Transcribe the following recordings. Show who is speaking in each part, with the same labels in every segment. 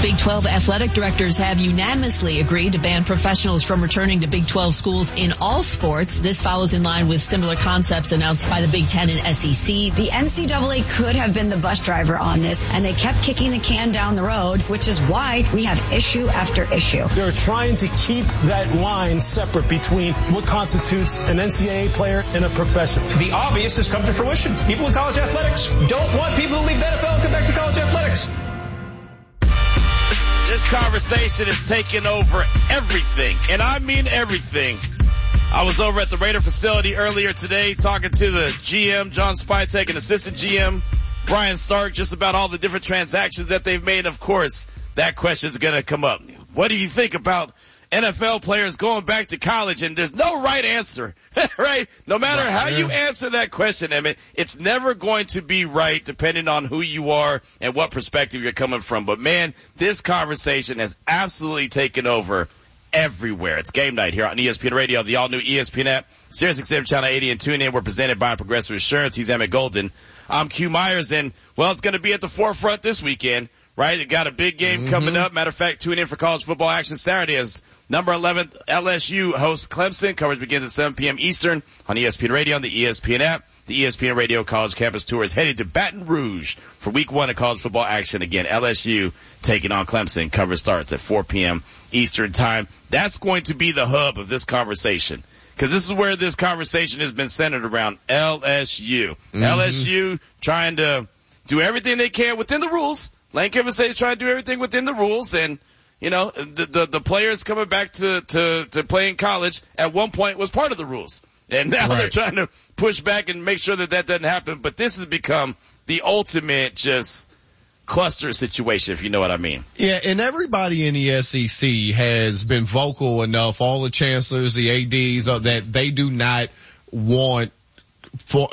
Speaker 1: Big 12 athletic directors have unanimously agreed to ban professionals from returning to Big 12 schools in all sports. This follows in line with similar concepts announced by the Big 10 and SEC.
Speaker 2: The NCAA could have been the bus driver on this, and they kept kicking the can down the road, which is why we have issue after issue.
Speaker 3: They're trying to keep that line separate between what constitutes an NCAA player and a professional.
Speaker 4: The obvious has come to fruition. People in college athletics don't want people who leave the NFL and come back to college athletics.
Speaker 5: This conversation is taking over everything, and I mean everything. I was over at the Raider facility earlier today talking to the GM, John Spytek, and assistant GM, Brian Stark, just about all the different transactions that they've made. Of course, that question is going to come up. What do you think about NFL players going back to college? And there's no right answer, right? No matter how you answer that question, Emmett, it's never going to be right depending on who you are and what perspective you're coming from. But man, this conversation has absolutely taken over everywhere. It's game night here on ESPN Radio, the all-new ESPN app, SiriusXM Channel 80, and TuneIn. We're presented by Progressive Insurance. He's Emmett Golden. I'm Q Myers, and, well, it's going to be at the forefront this weekend. Right, you got a big game coming up. Matter of fact, tune in for college football action Saturday as number 11 LSU hosts Clemson. Coverage begins at 7 p.m. Eastern on ESPN Radio and the ESPN app. The ESPN Radio College Campus Tour is headed to Baton Rouge for week 1 of college football action. Again, LSU taking on Clemson. Coverage starts at 4 p.m. Eastern time. That's going to be the hub of this conversation, because this is where this conversation has been centered around LSU. LSU trying to do everything they can within the rules. Lane Kiffin says he's trying to do everything within the rules, and, you know, the players coming back to play in college at one point was part of the rules. And now they're trying to push back and make sure that doesn't happen. But this has become the ultimate just cluster situation, if you know what I mean.
Speaker 6: Yeah, and everybody in the SEC has been vocal enough, all the chancellors, the ADs, that they do not want for,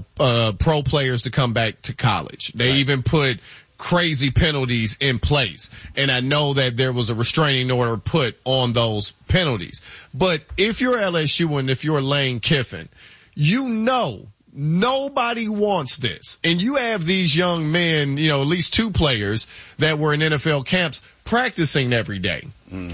Speaker 6: pro players to come back to college. They even put crazy penalties in place. And I know that there was a restraining order put on those penalties. But if you're LSU and if you're Lane Kiffin, you know nobody wants this. And you have these young men, at least 2 players that were in NFL camps practicing every day.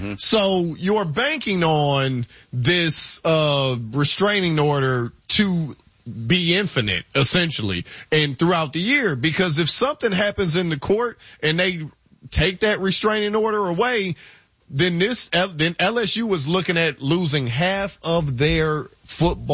Speaker 6: So you're banking on this restraining order to be infinite, essentially, and throughout the year, because if something happens in the court and they take that restraining order away, then LSU was looking at losing half of their football